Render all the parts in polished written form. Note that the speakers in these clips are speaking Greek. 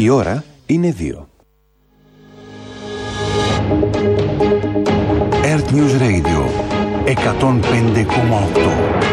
Η ώρα είναι 2. Earth News Radio 105,8.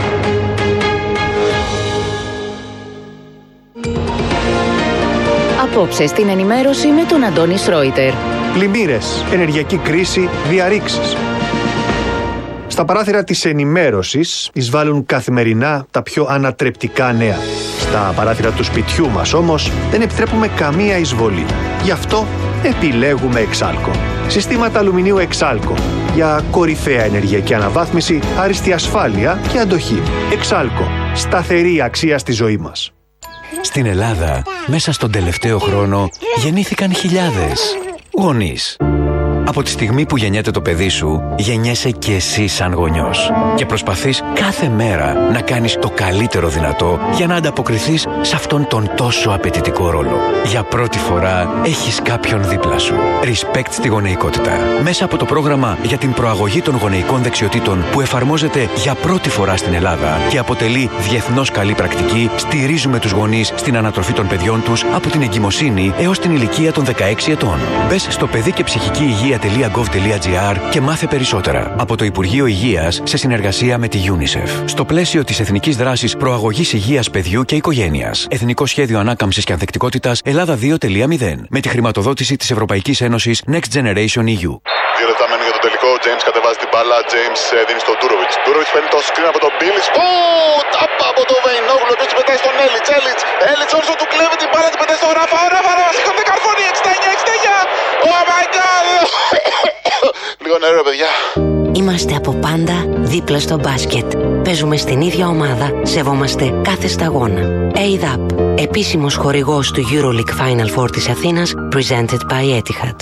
Απόψε στην ενημέρωση με τον Αντώνη Σρόιτερ. Πλημμύρες, ενεργειακή κρίση, διαρρήξεις. Στα παράθυρα της ενημέρωσης εισβάλλουν καθημερινά τα πιο ανατρεπτικά νέα. Στα παράθυρα του σπιτιού μας όμως δεν επιτρέπουμε καμία εισβολή. Γι' αυτό επιλέγουμε Εξάλκο. Συστήματα αλουμινίου Εξάλκο. Για κορυφαία ενεργειακή αναβάθμιση, άριστη ασφάλεια και αντοχή. Εξάλκο. Σταθερή αξία στη ζωή μας. Στην Ελλάδα, μέσα στον τελευταίο χρόνο, γεννήθηκαν χιλιάδες γονείς. Από τη στιγμή που γεννιέται το παιδί σου, γεννιέσαι και εσύ σαν γονιός. Και προσπαθείς κάθε μέρα να κάνεις το καλύτερο δυνατό για να ανταποκριθείς σε αυτόν τον τόσο απαιτητικό ρόλο. Για πρώτη φορά έχεις κάποιον δίπλα σου. Respect στη γονεϊκότητα. Μέσα από το πρόγραμμα για την προαγωγή των γονεϊκών δεξιοτήτων που εφαρμόζεται για πρώτη φορά στην Ελλάδα και αποτελεί διεθνώς καλή πρακτική, στηρίζουμε τους γονείς στην ανατροφή των παιδιών τους από την εγκυμοσύνη έως την ηλικία των 16 ετών. Μπες στο παιδί και ψυχική υγεία.gov.gr και μάθε περισσότερα. Από το Υπουργείο Υγείας σε συνεργασία με τη UNICEF. Στο πλαίσιο της Εθνικής Δράσης Προαγωγής Υγείας Παιδιού και Οικογένειας. Εθνικό Σχέδιο Ανάκαμψης και Ανθεκτικότητας Ελλάδα 2.0. Με τη χρηματοδότηση της Ευρωπαϊκής Ένωσης Next Generation EU. 2 λεπτά μένουν για το τελικό. Ο James κατεβάζει την μπάλα. James δίνει στον Ντούροβιτς. Ντούροβιτς παίρνει το screen από τον Μπίλιτς. Τάπα από τον Βεϊνόγλου. Επίσης πετάει στον Έλιτς. Έλιτς όσο του κλέβει την μπάλα. Την πετάει στον Ράφα. Ράφα σηκώνεται καρφώνει. 69. Oh my god. Λίγο νερό, παιδιά. Είμαστε από πάντα δίπλα στο μπάσκετ. Παίζουμε στην ίδια ομάδα. Σεβόμαστε κάθε σταγόνα. ADAP, επίσημος χορηγός του EuroLeague Final Four της Αθήνας, presented by Etihad.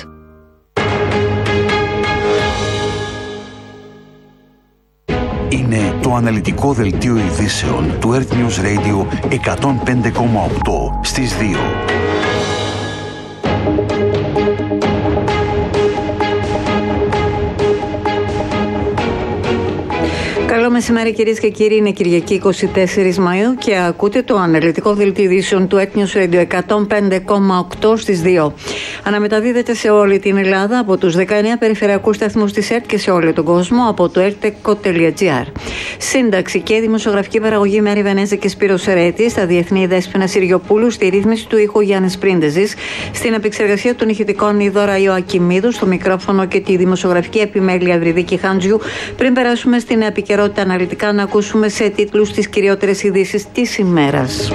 Είναι το αναλυτικό δελτίο ειδήσεων του Earth News Radio 105,8 στις 2. Καλό μεσημέρι κυρίες και κύριοι, είναι Κυριακή 24 Μαΐου και ακούτε το αναλυτικό δελτίο ειδήσεων του Earth News Radio 105,8 στις 2. Αναμεταδίδεται σε όλη την Ελλάδα από τους 19 περιφερειακούς σταθμούς της ΕΡΤ και σε όλο τον κόσμο από το erteco.gr. Σύνταξη και δημοσιογραφική παραγωγή Μέρη Βενέζα και Σπύρος Σερέτη, στα διεθνή Δέσποινα Συριοπούλου, στη ρύθμιση του ήχου Γιάννης Πρίντεζης, στην επεξεργασία των ηχητικών η Δώρα Ιωακιμίδου, στο μικρόφωνο και τη δημοσιογραφική επιμέλεια Ευρυδίκη Χάντζιου. Πριν περάσουμε στην επικαιρότητα αναλυτικά, να ακούσουμε σε τίτλους τις κυριότερες ειδήσεις της ημέρας.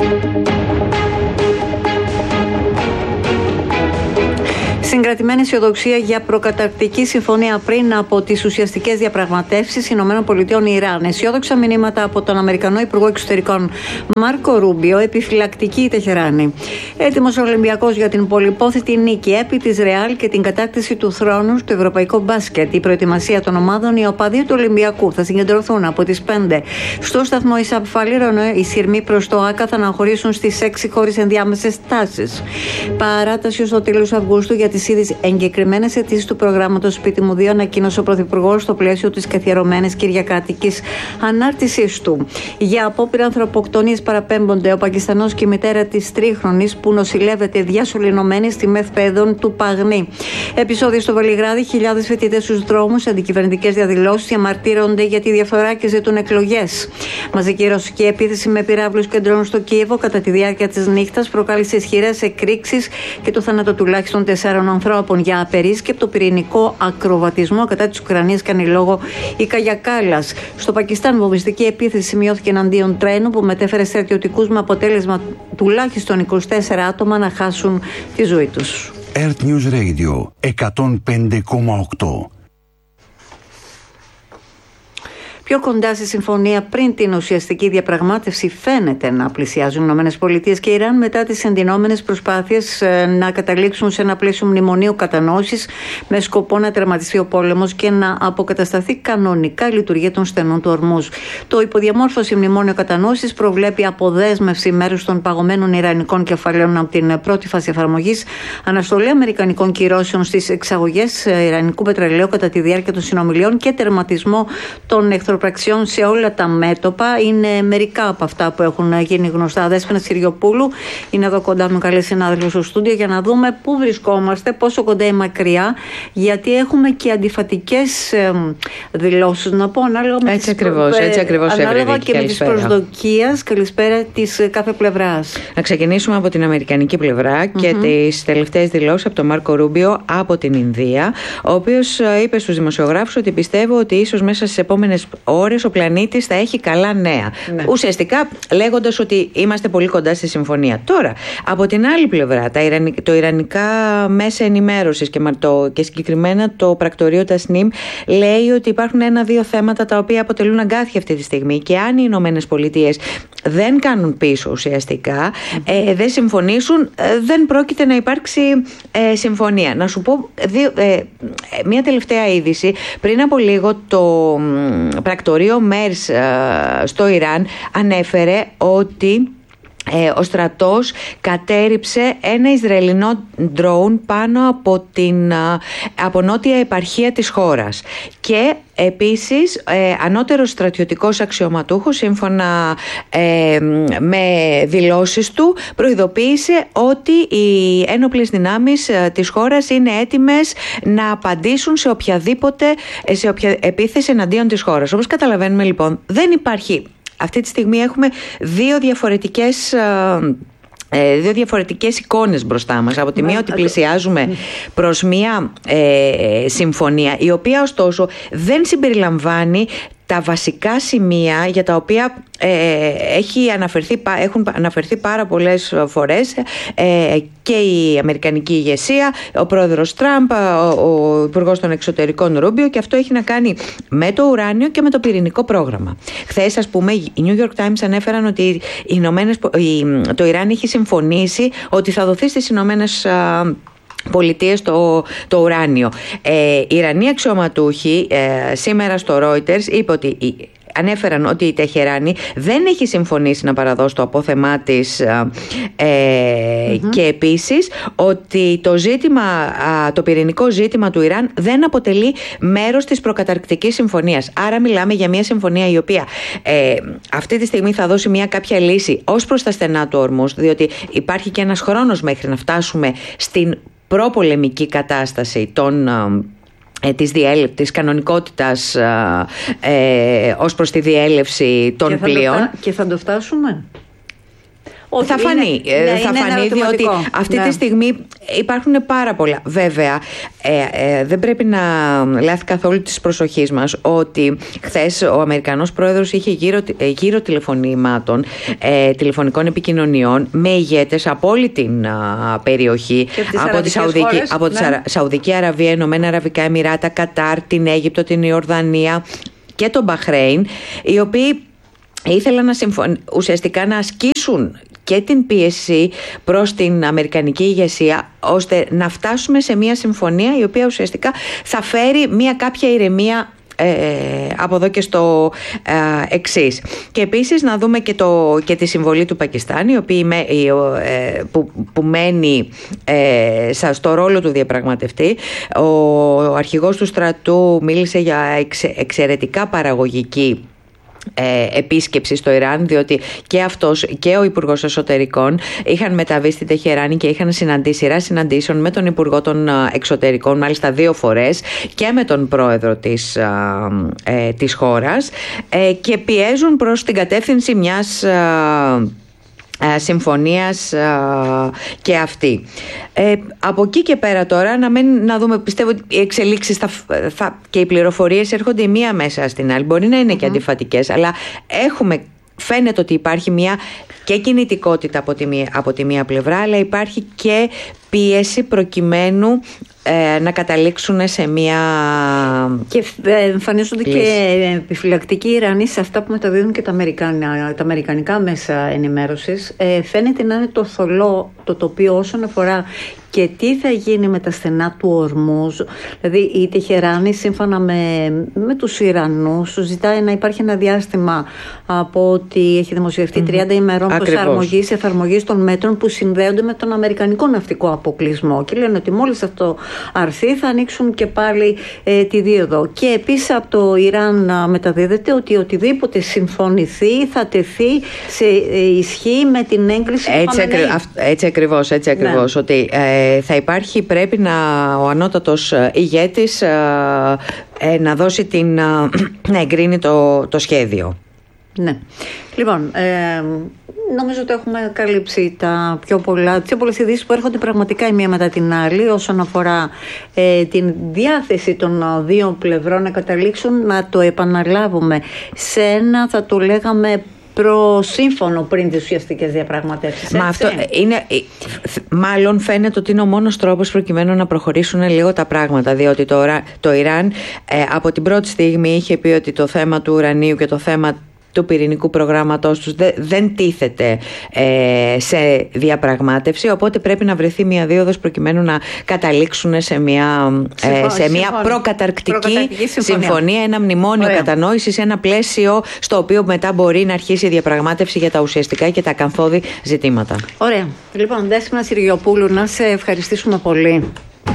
Συγκρατημένη αισιοδοξία για προκαταρκτική συμφωνία πριν από τις ουσιαστικές διαπραγματεύσεις ΗΠΑ-Ιράν. Αισιόδοξα μηνύματα από τον Αμερικανό Υπουργό Εξωτερικών Μάρκο Ρούμπιο, επιφυλακτική η Τεχεράνη. Έτοιμος ο Ολυμπιακός για την πολυπόθητη νίκη επί της Ρεάλ και την κατάκτηση του θρόνου στο ευρωπαϊκό μπάσκετ. Η προετοιμασία των ομάδων, οι οπαδοί του Ολυμπιακού θα συγκεντρωθούν από τις 5 στο σταθμό Ισαπ Φαλήρο, ενώ οι σειρμοί προς το ΆΚΑ θα αναχωρήσουν στις 6 χωρίς ενδιάμεσες τάσεις. Παράταση ως το τέλος Αυγούστου για τις ήδη εγκεκριμένες αιτήσεις του προγράμματος Σπίτι μου 2, ανακοίνωσε ο Πρωθυπουργός στο πλαίσιο της καθιερωμένης κυριακάτικης ανάρτησής του. Για απόπειρα ανθρωποκτονίας παραπέμπονται ο Πακιστανός και η μητέρα της τρίχρονης που νοσηλεύεται διασωληνωμένη στη ΜΕΘ-Παιδών του Παγνή. Επεισόδιο στο Βελιγράδι, χιλιάδες φοιτητές στους δρόμους, αντικυβερνητικές διαδηλώσεις διαμαρτύρονται για τη διαφθορά και ζητούν εκλογές. Μαζική ρωσική επίθεση με πυράβλους και ντρόουν στο Κίεβο κατά τη διάρκεια της νύχτας προκάλεσε ισχυρές εκρήξεις και το θάνατο τουλάχιστον 4 ανθρώπων. Για απερίσκεπτο πυρηνικό ακροβατισμό κατά της Ουκρανίας κάνει λόγο η Καγιά Κάλλας. Στο Πακιστάν, βομβιστική επίθεση σημειώθηκε εναντίον τρένου που μετέφερε στρατιωτικούς με αποτέλεσμα τουλάχιστον 24 άτομα να χάσουν τη ζωή τους. Earth News Radio 105,8. Πιο κοντά στη συμφωνία πριν την ουσιαστική διαπραγμάτευση φαίνεται να πλησιάζουν οι ΗΠΑ και Ιράν μετά τις εντυνόμενες προσπάθειες να καταλήξουν σε ένα πλαίσιο μνημονίου κατανόησης με σκοπό να τερματιστεί ο πόλεμος και να αποκατασταθεί κανονικά η λειτουργία των στενών του Ορμούζ. Το υποδιαμόρφωση μνημόνιο κατανόησης προβλέπει αποδέσμευση μέρους των παγωμένων ιρανικών κεφαλαίων από την πρώτη φάση εφαρμογής, αναστολή αμερικανικών κυρώσεων στις εξαγωγές ιρανικού πετρελαίου κατά τη διάρκεια των συνομιλιών και τερματισμό των εχθροπραξιών υπερπραξιών σε όλα τα μέτωπα. Είναι μερικά από αυτά που έχουν γίνει γνωστά. Δέσποινα Συριοπούλου είναι εδώ κοντά μου, καλή συνάδελφος στο στούντιο, για να δούμε πού βρισκόμαστε, πόσο κοντά ή μακριά, γιατί έχουμε και αντιφατικές δηλώσεις, να πω, ανάλογα με τις προσδοκίες. Καλησπέρα της κάθε πλευράς. Να ξεκινήσουμε από την αμερικανική πλευρά και τις τελευταίες δηλώσεις από τον Μάρκο Ρούμπιο από την Ινδία, ο οποίος είπε στους δημοσιογράφους ότι πιστεύω ότι ίσως μέσα στις επόμενες ώρες ο πλανήτης θα έχει καλά νέα. Ναι. Ουσιαστικά λέγοντας ότι είμαστε πολύ κοντά στη συμφωνία. Τώρα, από την άλλη πλευρά, το ιρανικά μέσα ενημέρωσης και συγκεκριμένα το πρακτορείο Τασνίμ λέει ότι υπάρχουν 1-2 θέματα τα οποία αποτελούν αγκάθια αυτή τη στιγμή, και αν οι Ηνωμένες Πολιτείες δεν κάνουν πίσω ουσιαστικά, δεν συμφωνήσουν, δεν πρόκειται να υπάρξει συμφωνία. Να σου πω μια τελευταία είδηση. Πριν από λίγο το πρακτορείο Μέρς στο Ιράν ανέφερε ότι ο στρατός κατέριψε ένα Ισραηλινό ντρόουν πάνω από νότια επαρχία της χώρας, και επίσης ανώτερος στρατιωτικός αξιωματούχος, σύμφωνα με δηλώσεις του, προειδοποίησε ότι οι ένοπλες δυνάμεις της χώρας είναι έτοιμες να απαντήσουν σε όποια επίθεση εναντίον της χώρας. Όπως καταλαβαίνουμε λοιπόν, δεν υπάρχει. Αυτή τη στιγμή έχουμε δύο διαφορετικές εικόνες μπροστά μας. Από τη μία ότι πλησιάζουμε προς μία συμφωνία, η οποία ωστόσο δεν συμπεριλαμβάνει τα βασικά σημεία για τα οποία έχουν αναφερθεί πάρα πολλές φορές και η αμερικανική ηγεσία, ο πρόεδρος Τραμπ, ο υπουργός των εξωτερικών Ρούμπιο, και αυτό έχει να κάνει με το ουράνιο και με το πυρηνικό πρόγραμμα. Χθες, ας πούμε, οι New York Times ανέφεραν ότι το Ιράν έχει συμφωνήσει ότι θα δοθεί στις Ηνωμένες Πολιτείες το ουράνιο. Οι Ιρανοί αξιωματούχοι σήμερα στο Reuters ανέφεραν ότι η Τεχεράνη δεν έχει συμφωνήσει να παραδώσει το απόθεμά της, και επίσης ότι το πυρηνικό ζήτημα του Ιράν δεν αποτελεί μέρος της προκαταρκτικής συμφωνίας. Άρα μιλάμε για μια συμφωνία η οποία αυτή τη στιγμή θα δώσει μια κάποια λύση ως προς τα στενά του Ορμούζ, διότι υπάρχει και ένας χρόνος μέχρι να φτάσουμε στην προπολεμική κατάσταση της κανονικότητας ως προς τη διέλευση των πλοίων. Και θα το φτάσουμε. Θα φανεί, διότι αυτή τη στιγμή υπάρχουν πάρα πολλά. Βέβαια, δεν πρέπει να λάθει καθόλου της προσοχής μας ότι χθες ο Αμερικανός πρόεδρος είχε γύρω τηλεφωνημάτων, τηλεφωνικών επικοινωνιών με ηγέτες από όλη την περιοχή, από τη Σαουδική Αραβία, Ηνωμένα Αραβικά Εμιράτα, Κατάρ, την Αίγυπτο, την Ιορδανία και τον Μπαχρέιν, οι οποίοι ήθελαν ουσιαστικά να ασκήσουν και την πίεση προς την αμερικανική ηγεσία, ώστε να φτάσουμε σε μια συμφωνία η οποία ουσιαστικά θα φέρει μια κάποια ηρεμία από εδώ και στο εξής. Και επίσης να δούμε και τη συμβολή του Πακιστάν, που μένει στο ρόλο του διαπραγματευτή. Ο αρχηγός του στρατού μίλησε για εξαιρετικά παραγωγική επίσκεψη στο Ιράν, διότι και αυτός και ο Υπουργός Εσωτερικών είχαν μεταβεί στη Τεχεράνη και είχαν συναντήσει σειρά συναντήσεων με τον Υπουργό των Εξωτερικών, μάλιστα 2 φορές, και με τον πρόεδρο της χώρας, και πιέζουν προς την κατεύθυνση μιας συμφωνίας και αυτή. Από εκεί και πέρα τώρα να δούμε, πιστεύω ότι οι εξελίξεις και οι πληροφορίες έρχονται η μία μέσα στην άλλη. Μπορεί να είναι και αντιφατικές, αλλά φαίνεται ότι υπάρχει μια και κινητικότητα από τη μία πλευρά, αλλά υπάρχει και πίεση προκειμένου να καταλήξουν σε μια. Και εμφανίζονται λύση. Και επιφυλακτικοί Ιρανοί σε αυτά που μεταδίδουν και τα αμερικανικά μέσα ενημέρωσης. Φαίνεται να είναι το θολό το τοπίο όσον αφορά και τι θα γίνει με τα στενά του Ορμούζ. Δηλαδή η Τεχεράνη σύμφωνα με τους Ιρανούς ζητάει να υπάρχει ένα διάστημα από ό,τι έχει δημοσιευτεί 30 ημερών εφαρμογής των μέτρων που συνδέονται με τον αμερικανικό ναυτικό αποκλεισμό, και λένε ότι μόλις αυτό αρθεί θα ανοίξουν και πάλι τη δίωδο. Και επίσης από το Ιράν μεταδίδεται ότι οτιδήποτε συμφωνηθεί θα τεθεί σε ισχύ με την έγκριση του Χαμενεή. Έτσι ακριβώς, ότι θα υπάρχει, πρέπει ο ανώτατος ηγέτης να δώσει να εγκρίνει το σχέδιο. Ναι. Λοιπόν, νομίζω ότι έχουμε καλύψει τις πιο πολλές ειδήσεις που έρχονται πραγματικά η μία μετά την άλλη όσον αφορά την διάθεση των δύο πλευρών να καταλήξουν, να το επαναλάβουμε, σε ένα, θα το λέγαμε, προσύμφωνο πριν τις ουσιαστικές διαπραγματεύσεις. Μα αυτό είναι, μάλλον φαίνεται ότι είναι ο μόνος τρόπος προκειμένου να προχωρήσουν λίγο τα πράγματα, διότι το Ιράν από την πρώτη στιγμή είχε πει ότι το θέμα του ουρανίου και το θέμα του πυρηνικού προγράμματός τους δεν τίθεται σε διαπραγμάτευση, οπότε πρέπει να βρεθεί μια δίωδος προκειμένου να καταλήξουν σε μια προκαταρκτική συμφωνία, ένα μνημόνιο κατανόησης, ένα πλαίσιο στο οποίο μετά μπορεί να αρχίσει η διαπραγμάτευση για τα ουσιαστικά και τα καθόδη ζητήματα. Ωραία. Λοιπόν, Δέσποινα Συριοπούλου, να σε ευχαριστήσουμε πολύ.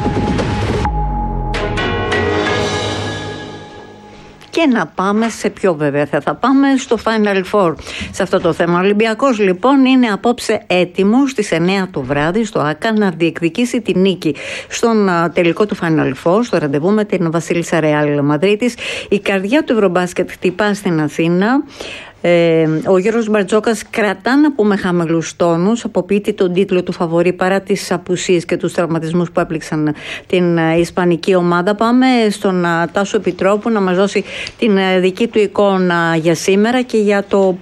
Και να πάμε σε ποιο βέβαια θα πάμε στο Final Four σε αυτό το θέμα. Ο Ολυμπιακός λοιπόν είναι απόψε έτοιμος στις 9 το βράδυ στο ΆΚΑ να διεκδικήσει τη νίκη στον τελικό του Final Four, στο ραντεβού με την Βασίλισσα Ρεάλ Μαδρίτης. Η καρδιά του Ευρωμπάσκετ χτυπά στην Αθήνα. Ο Γιώργος Μπαρτζόκας κρατά να πούμε χαμηλούς τόνους, αποποιείται τον τίτλο του φαβορί παρά τις απουσίες και τους τραυματισμούς που έπληξαν την ισπανική ομάδα. Πάμε στον Τάσο Επιτρόπου να μας δώσει την δική του εικόνα για σήμερα και για το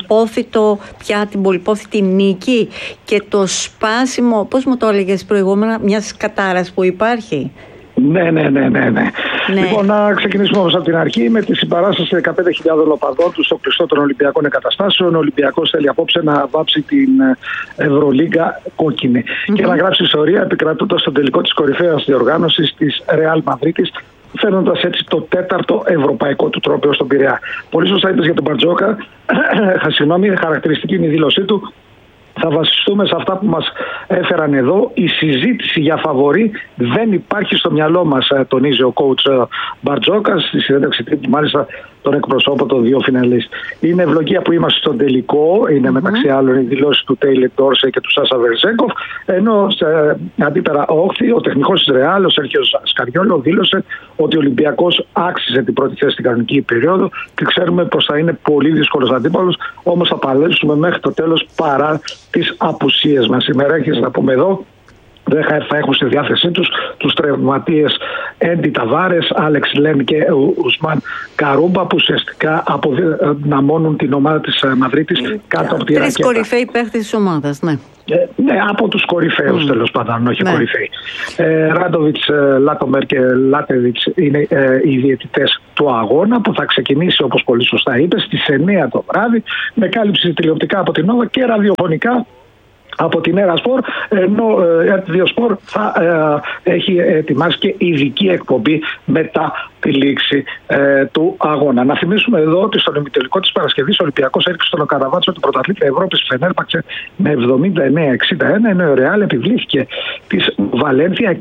την πολυπόθητη νίκη και το σπάσιμο, πώς μου το έλεγες προηγούμενα, μιας κατάρας που υπάρχει. Ναι. Λοιπόν, να ξεκινήσουμε όμως από την αρχή με τη συμπαράσταση 15.000 οπαδών του στο κλειστό των Ολυμπιακών Εγκαταστάσεων. Ο Ολυμπιακός θέλει απόψε να βάψει την Ευρωλίγκα κόκκινη και να γράψει ιστορία επικρατώντας τον τελικό της κορυφαίας διοργάνωσης της Ρεάλ Μαδρίτης, φέρνοντας έτσι το 4ο ευρωπαϊκό του τρόπαιο στον Πειραιά. Πολύ σωστά είπες για τον Μπαρτζόκα. Χαρακτηριστική είναι η δήλωσή του. Θα βασιστούμε σε αυτά που μας έφεραν εδώ. Η συζήτηση για φαβορί δεν υπάρχει στο μυαλό μας, τονίζει ο coach Μπαρτζόκας στη συνέντευξη τύπου, μάλιστα τον εκπροσώπο των δύο φιναλίστ. Είναι ευλογία που είμαστε στον τελικό, είναι μεταξύ άλλων οι δηλώσεις του Τέιλερ Ντόρσεϊ και του Σάσα Βερζέγκοφ, ενώ αντίπερα όχθη ο τεχνικός της Ρεάλ, ο Σέρχιο Σκαριόλο, δήλωσε ότι ο Ολυμπιακός άξιζε την πρώτη θέση στην κανονική περίοδο και ξέρουμε πως θα είναι πολύ δύσκολος αντίπαλος, όμως θα παλέψουμε μέχρι το τέλος παρά τις απουσίες μας. Σήμερα έχεις να πούμε εδώ, δεν θα έχουν στη διάθεσή τους τραυματίες Έντι Ταβάρες, Άλεξ Λεν και Ουσμάν Καρούμπα, που ουσιαστικά αποδυναμώνουν την ομάδα της Μαδρίτης κάτω από τη ρακέτα. Τρεις κορυφαίοι παίχτες της ομάδας, ναι. Ναι, από τους κορυφαίους τέλος πάντων, όχι κορυφαίοι. Ράντοβιτς, Λάτομερ και Λάτεβιτς είναι οι διαιτητές του αγώνα, που θα ξεκινήσει, όπως πολύ σωστά είπες, στις 9 το βράδυ, με κάλυψη τηλεοπτικά από την Νόβα και ραδιοφωνικά από την Ερασπορ, ενώ η Διοσπορ θα έχει ετοιμάσει και ειδική εκπομπή μετά τη λήξη του αγώνα. Να θυμίσουμε εδώ ότι στον ημιτελικό της Παρασκευής ο Ολυμπιακός έριξε στον Καραβάτσο του πρωταθλήτρια Ευρώπης Φενέρμπαξε με 79-61, ενώ η Ρεάλ επιβλήθηκε της Βαλένθια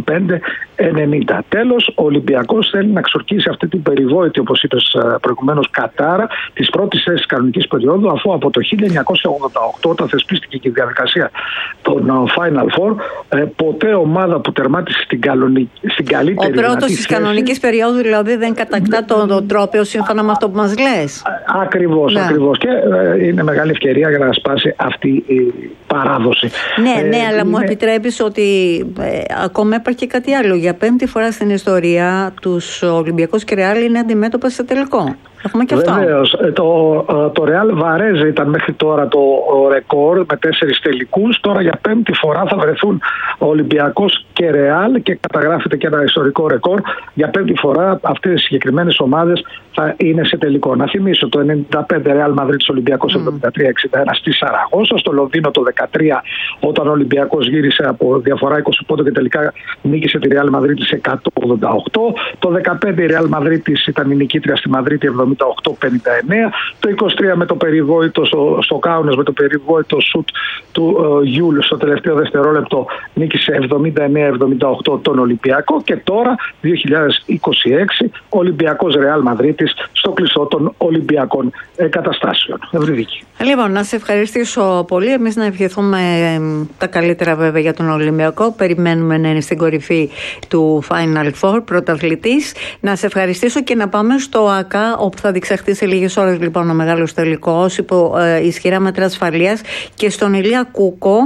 105-90. Τέλος, ο Ολυμπιακός θέλει να ξορκίσει αυτή την περιβόητη, όπως είπες προηγουμένως, κατάρα της πρώτης θέσης κανονικής περίοδου, αφού από το 1988, όταν θεσπίστηκε και η διαδικασία των Final Four, ποτέ ομάδα που τερμάτισε στην καλύτερη. Ο πρώτος της κανονικής περίοδου δηλαδή δεν κατακτά τον τρόπαιο σύμφωνα με αυτό που μας λες. Ακριβώς. Και είναι μεγάλη ευκαιρία για να σπάσει αυτή η παράδοση. Ναι, αλλά μου επιτρέπεις ότι ακόμα υπάρχει και κάτι άλλο. Για 5η φορά στην ιστορία τους Ολυμπιακούς και Ρεάλ είναι αντιμέτωπα σε τελικό. Έχουμε και αυτό. Βεβαίως. Το Ρεάλ Βαρέζε ήταν μέχρι τώρα το ρεκόρ με 4 τελικούς. Τώρα για 5η φορά θα βρεθούν ο Ολυμπιακός και Ρεάλ και καταγράφεται και ένα ιστορικό ρεκόρ. Για 5η φορά αυτές οι συγκεκριμένες ομάδες θα είναι σε τελικό. Να θυμίσω το 95 Ρεάλ Μαδρίτης Ολυμπιακός 73-61 στη Σαραγώσα, στο Λονδίνο το 13 όταν ο Ολυμπιακός γύρισε από διαφορά 20 πόντων και τελικά νίκησε τη Real Madrid σε 188. Το 15 η Real Madrid ήταν η νικήτρια στη Μαδρίτη 78-59. Το 23 με το περιβόητο στο Κάουνας, με το περιβόητο σουτ του Γιούλ στο τελευταίο δευτερόλεπτο νίκησε 79-78 τον Ολυμπιακό. Και τώρα 2026 Ολυμπιακός Real Madrid στο κλειστό των Ολυμπιακών Καταστάσεων. Ευρυδίκη. Λοιπόν, να σε ευχαριστήσω πολύ. Εμείς να ευχηθούμε τα καλύτερα βέβαια για τον Ολυμπιακό. Περιμένουμε να είναι στην κορυφή του Final Four, πρωταθλητής. Να σε ευχαριστήσω και να πάμε στο ΑΚΑ, όπου θα διεξαχθεί σε λίγες ώρες λοιπόν ο μεγάλος τελικός υπό ισχυρά μέτρα ασφαλείας, και στον Ηλία Κούκο.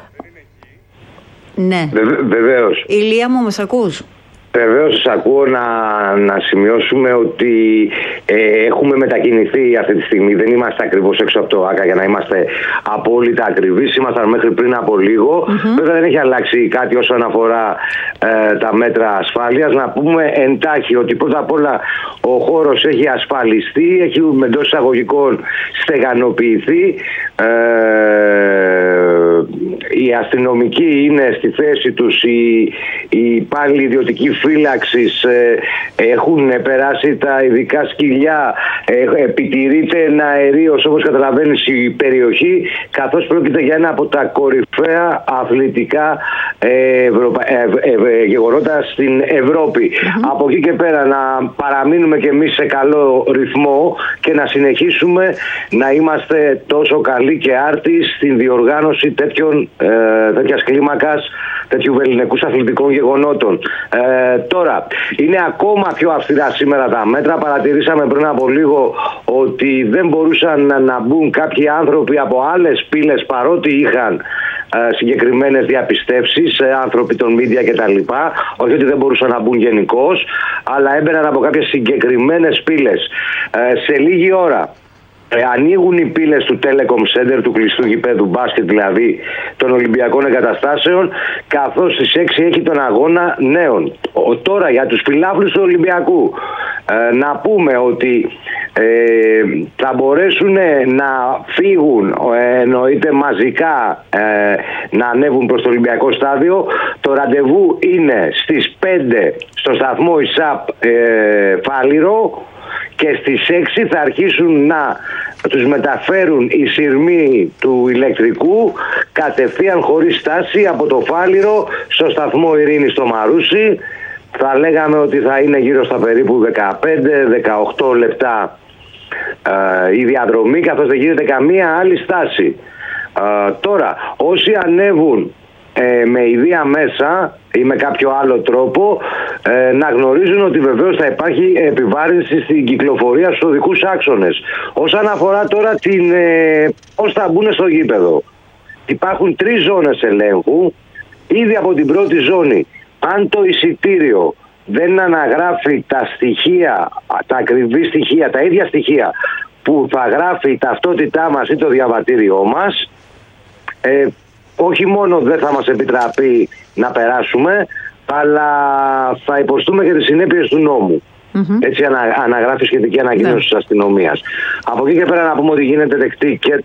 Ναι. Βεβαίως. Ηλία μου, μας ακούς? Βεβαίως σας ακούω. Να σημειώσουμε ότι έχουμε μετακινηθεί αυτή τη στιγμή. Δεν είμαστε ακριβώς έξω από το ΆΚΑ για να είμαστε απόλυτα ακριβείς. Ήμασταν μέχρι πριν από λίγο. Βέβαια δεν έχει αλλάξει κάτι όσον αφορά τα μέτρα ασφάλειας. Να πούμε εντάχει ότι πρώτα απ' όλα ο χώρος έχει ασφαλιστεί, έχει εντός εισαγωγικών στεγανοποιηθεί. Οι αστυνομικοί είναι στη θέση τους, οι υπάλληλοι ιδιωτικοί φύλαξης έχουν περάσει τα ειδικά σκυλιά, επιτηρείται ένα αερίος, όπως καταλαβαίνεις, η περιοχή, καθώς πρόκειται για ένα από τα κορυφαία αθλητικά γεγονότα στην Ευρώπη. Από εκεί και πέρα να παραμείνουμε και εμείς σε καλό ρυθμό και να συνεχίσουμε να είμαστε τόσο καλοί και άρτοι στην διοργάνωση τέτοιας κλίμακας, τέτοιου βελληνικούς αθλητικών γεγονότων. Τώρα, είναι ακόμα πιο αυστηρά σήμερα τα μέτρα. Παρατηρήσαμε πριν από λίγο ότι δεν μπορούσαν να μπουν κάποιοι άνθρωποι από άλλες πύλες, παρότι είχαν συγκεκριμένες διαπιστεύσεις, άνθρωποι των media κτλ. Όχι ότι δεν μπορούσαν να μπουν γενικώς, αλλά έμπαιναν από κάποιες συγκεκριμένες πύλες. Σε λίγη ώρα ανοίγουν οι πύλες του Telecom Center, του κλειστού γηπέδου μπάσκετ δηλαδή των Ολυμπιακών Εγκαταστάσεων, καθώς στις 6 έχει τον αγώνα νέων. Τώρα για τους φιλάθλους του Ολυμπιακού να πούμε ότι θα μπορέσουν να φύγουν, εννοείται μαζικά, να ανέβουν προς το Ολυμπιακό στάδιο. Το ραντεβού είναι στις 5 στο σταθμό ΙΣΑΠ Φάληρο, και στις 6 θα αρχίσουν να τους μεταφέρουν οι σειρμοί του ηλεκτρικού κατευθείαν χωρίς στάση από το Φάληρο στο σταθμό Ειρήνης στο Μαρούσι. Θα λέγαμε ότι θα είναι γύρω στα περίπου 15-18 λεπτά η διαδρομή, καθώς δεν γίνεται καμία άλλη στάση. Τώρα, όσοι ανέβουν με ιδία μέσα ή με κάποιο άλλο τρόπο, να γνωρίζουν ότι βεβαίως θα υπάρχει επιβάρυνση στην κυκλοφορία στους οδικούς άξονες. Όσον αφορά τώρα πώς θα μπουν στο γήπεδο, υπάρχουν 3 ζώνες ελέγχου. Ήδη από την πρώτη ζώνη, αν το εισιτήριο δεν αναγράφει τα στοιχεία, τα ακριβή στοιχεία, τα ίδια στοιχεία που θα γράφει η ταυτότητά μας ή το διαβατήριό μας, όχι μόνο δεν θα μας επιτραπεί να περάσουμε, αλλά θα υποστούμε και τις συνέπειες του νόμου. Έτσι αναγράφει σχετική ανακοίνωση της αστυνομίας. Από εκεί και πέρα να πούμε ότι γίνεται δεκτή και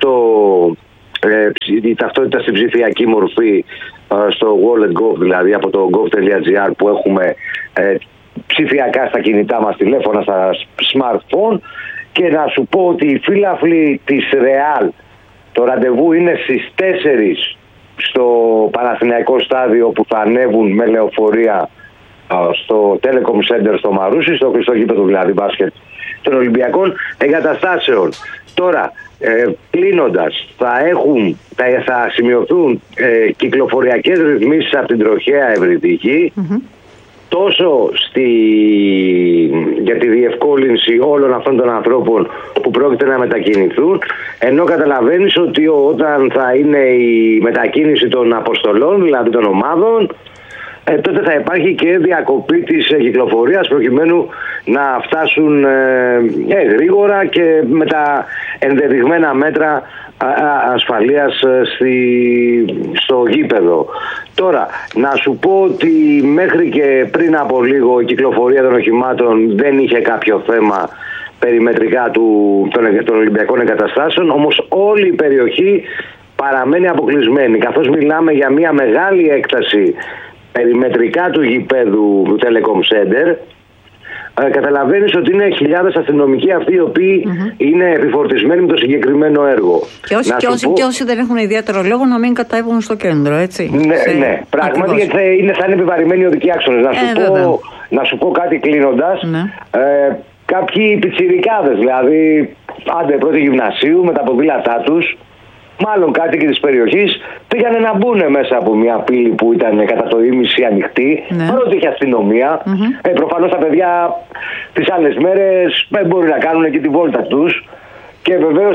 η ταυτότητα στην ψηφιακή μορφή στο Wallet.gov, δηλαδή από το gov.gr που έχουμε ψηφιακά στα κινητά μας τηλέφωνα, στα smartphone. Και να σου πω ότι οι φίλαθλοι της Real, το ραντεβού είναι στις 4 στο Παναθηναϊκό στάδιο, που θα ανέβουν με λεωφορεία στο Telecom Center στο Μαρούσι, στο κλειστό γήπεδο δηλαδή μπάσκετ των Ολυμπιακών Εγκαταστάσεων. Τώρα, κλείνοντας, θα σημειωθούν κυκλοφοριακές ρυθμίσεις από την τροχαία Ευρυτική, τόσο για τη διευκόλυνση όλων αυτών των ανθρώπων που πρόκειται να μετακινηθούν, ενώ καταλαβαίνεις ότι όταν θα είναι η μετακίνηση των αποστολών, δηλαδή των ομάδων, τότε θα υπάρχει και διακοπή της κυκλοφορίας, προκειμένου να φτάσουν γρήγορα και με τα ενδεδειγμένα μέτρα ασφαλείας στο γήπεδο. Τώρα, να σου πω ότι μέχρι και πριν από λίγο η κυκλοφορία των οχημάτων δεν είχε κάποιο θέμα περιμετρικά των Ολυμπιακών Εγκαταστάσεων, όμως όλη η περιοχή παραμένει αποκλεισμένη, καθώς μιλάμε για μια μεγάλη έκταση περιμετρικά του γηπέδου του Telecom Center. Καταλαβαίνεις ότι είναι χιλιάδες αστυνομικοί αυτοί οι οποίοι είναι επιφορτισμένοι με το συγκεκριμένο έργο. Και όσοι δεν έχουν ιδιαίτερο λόγο να μην κατέβουν στο κέντρο, έτσι. Ναι, πράγματι, γιατί θα είναι επιβαρημένοι οδικοί άξονες. Να σου πω κάτι κλείνοντας. Κάποιοι πιτσιρικάδες, δηλαδή άντε πρώτη γυμνασίου με τα ποδήλατά τους, μάλλον κάτοικοι της περιοχής, πήγανε να μπουν μέσα από μια πύλη που ήταν κατά το ίμιση ανοιχτή, παρότι είχε αστυνομία. Προφανώς τα παιδιά τις άλλες μέρες μπορεί να κάνουν και τη βόλτα τους και βεβαίως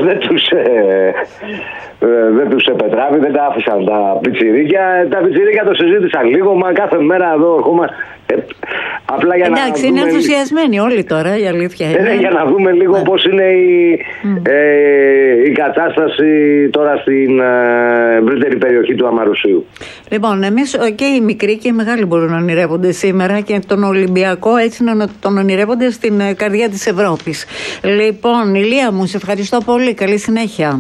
δεν τους επετράπη, δεν τα άφησαν τα πιτσιρίκια. Τα πιτσιρίκια το συζήτησαν λίγο, μα κάθε μέρα εδώ ακόμα. Απλά για εντάξει, είναι ενθουσιασμένοι όλοι τώρα, η αλήθεια είναι. Για να δούμε λίγο πώς είναι η κατάσταση τώρα στην ευρύτερη περιοχή του Αμαρουσίου. Λοιπόν, εμείς και οι μικροί και οι μεγάλοι μπορούν να ονειρεύονται σήμερα και τον Ολυμπιακό έτσι να τον ονειρεύονται στην καρδιά της Ευρώπης. Λοιπόν, Ηλία μου, σε ευχαριστώ πολύ. Καλή συνέχεια.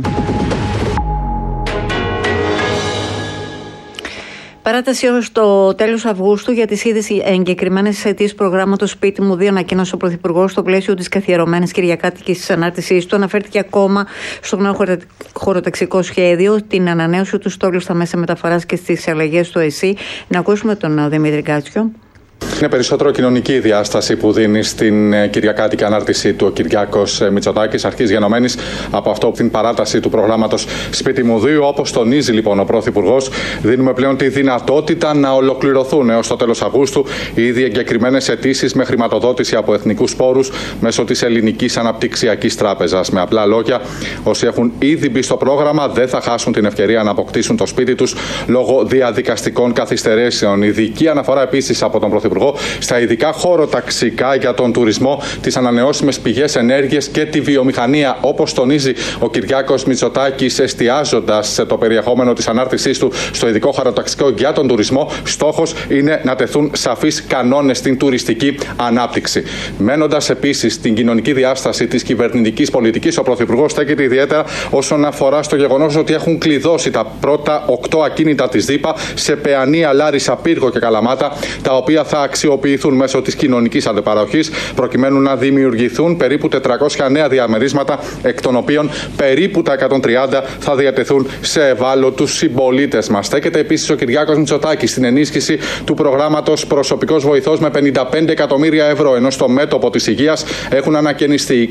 Παράταση ως το τέλος Αυγούστου για τις ήδη εγκεκριμένες αιτήσεις προγράμματος Σπίτι μου 2, ανακοίνωσε ο Πρωθυπουργός στο πλαίσιο της καθιερωμένης κυριακάτικης ανάρτησής του. Αναφέρθηκε ακόμα στο νέο χωροταξικό σχέδιο, την ανανέωση του στόλου στα μέσα μεταφοράς και στις αλλαγές του ΕΣΥ. Να ακούσουμε τον Δημήτρη Κάτσιο. Είναι περισσότερο κοινωνική η διάσταση που δίνει στην κυριακάτικη ανάρτησή του ο Κυριάκος Μητσοτάκης, αρχής γενομένης από αυτό την παράταση του προγράμματος Σπίτι μου 2. Όπως τονίζει λοιπόν ο Πρωθυπουργός, δίνουμε πλέον τη δυνατότητα να ολοκληρωθούν έως το τέλος Αυγούστου οι ήδη εγκεκριμένες αιτήσεις με χρηματοδότηση από εθνικούς πόρους μέσω της Ελληνικής Αναπτυξιακής Τράπεζας. Με απλά λόγια, όσοι έχουν ήδη μπει στο πρόγραμμα δεν θα χάσουν την ευκαιρία να αποκτήσουν το σπίτι τους λόγω διαδικαστικών καθυστερήσεων. Ειδική αναφορά επίσης από τον Πρωθυπουργό στα ειδικά χωροταξικά για τον τουρισμό, τις ανανεώσιμες πηγές ενέργειας και τη βιομηχανία. Όπως τονίζει ο Κυριάκος Μητσοτάκης, εστιάζοντας το περιεχόμενο της ανάρτησής του στο ειδικό χωροταξικό για τον τουρισμό, στόχος είναι να τεθούν σαφείς κανόνες στην τουριστική ανάπτυξη. Μένοντας επίσης στην κοινωνική διάσταση της κυβερνητικής πολιτικής, ο Πρωθυπουργός στέκεται ιδιαίτερα όσον αφορά στο γεγονός ότι έχουν κλειδώσει τα πρώτα 8 ακίνητα της ΔΥΠΑ σε Παιανία, Λάρισα, Πύργο και Καλαμάτα, τα οποία θα αξιοποιηθούν μέσω της κοινωνικής αντιπαροχής προκειμένου να δημιουργηθούν περίπου 400 νέα διαμερίσματα, εκ των οποίων περίπου τα 130 θα διατεθούν σε ευάλωτους συμπολίτες μας. Στέκεται επίσης ο Κυριάκος Μητσοτάκης στην ενίσχυση του προγράμματος Προσωπικός Βοηθός με 55 εκατομμύρια ευρώ, ενώ στο μέτωπο της υγείας έχουν ανακαινιστεί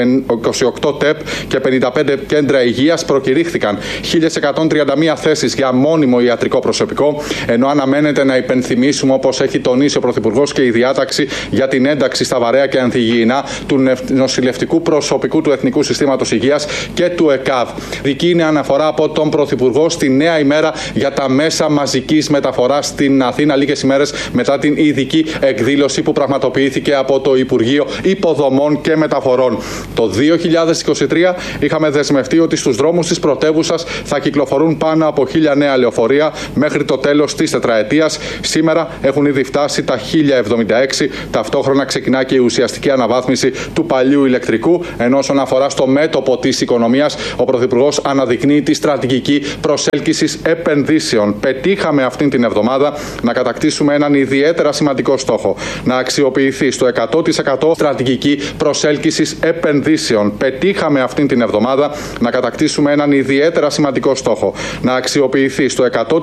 28 ΤΕΠ και 55 κέντρα υγείας. Προκηρύχθηκαν 1.131 θέσεις για μόνιμο ιατρικό προσωπικό, ενώ αναμένεται να υπενθυμίσουμε, όπως έχει τονίσει ο Πρωθυπουργός, και η διάταξη για την ένταξη στα βαρέα και ανθυγιεινά του νοσηλευτικού προσωπικού του Εθνικού Συστήματος Υγείας και του ΕΚΑΒ. Δική είναι αναφορά από τον Πρωθυπουργό στη νέα ημέρα για τα μέσα μαζικής μεταφοράς στην Αθήνα, λίγες ημέρες μετά την ειδική εκδήλωση που πραγματοποιήθηκε από το Υπουργείο Υποδομών και Μεταφορών. Το 2023 είχαμε δεσμευτεί ότι στους δρόμους της πρωτεύουσας θα κυκλοφορούν πάνω από 1.000 νέα λεωφορεία μέχρι το τέλος της τετραετίας. Σήμερα έχουν ήδη φτάσει τα 1.076. Ταυτόχρονα ξεκινά και η ουσιαστική αναβάθμιση του παλιού ηλεκτρικού. Ενώ όσον αφορά στο μέτωπο της οικονομίας, ο Πρωθυπουργός αναδεικνύει τη στρατηγική προσέλκυσης επενδύσεων. Πετύχαμε αυτήν την εβδομάδα να κατακτήσουμε έναν ιδιαίτερα σημαντικό στόχο. Να αξιοποιηθεί στο 100% στρατηγική προσέλκυσης επενδύσεων. Πετύχαμε αυτήν την εβδομάδα να κατακτήσουμε έναν ιδιαίτερα σημαντικό στόχο. Να αξιοποιηθεί στο 100%